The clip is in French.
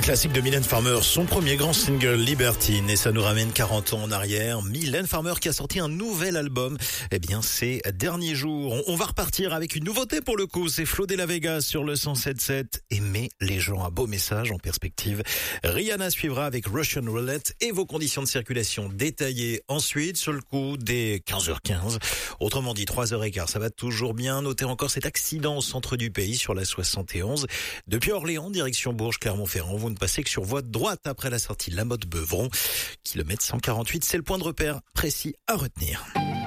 classique de Mylène Farmer, son premier grand single Libertine, et ça nous ramène 40 ans en arrière. Mylène Farmer qui a sorti un nouvel album, ces derniers jours. On va repartir avec une nouveauté pour le coup, c'est Flo de la Vega sur le 107.7. Aimer les gens, un beau message en perspective. Rihanna suivra avec Russian Roulette et vos conditions de circulation détaillées ensuite sur le coup dès 15h15. Autrement dit 3h15, ça va toujours bien. Notez encore cet accident au centre du pays sur la 71. Depuis Orléans, direction Bourges, Clermont-Ferrand, vous ne passez que sur voie droite après la sortie Lamotte-Beuvron. Kilomètre 148, c'est le point de repère précis à retenir.